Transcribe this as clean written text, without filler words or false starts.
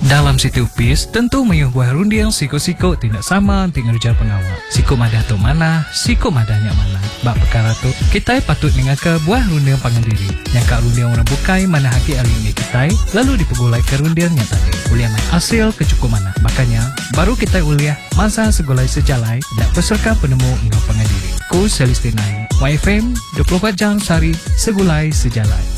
Dalam Siti Upis, tentu mayuh buah rundiang siko-siko tidak sama tinggal jar pengawal. Siko madah tu mana, siko madahnya mana. Bak perkara tu, kita patut dengar ke buah rundiang pangandiri. Yang kak rundiang orang bukai mana haki alingi kita, lalu dipegulai ke rundiangnya tadi. Uliah mai hasil kecukup mana. Makanya, baru kita uliah masa segulai sejalai dan peserta penemu ngau pangandiri. Ku Celestinai, YFM 24 jam sehari segulai sejalai.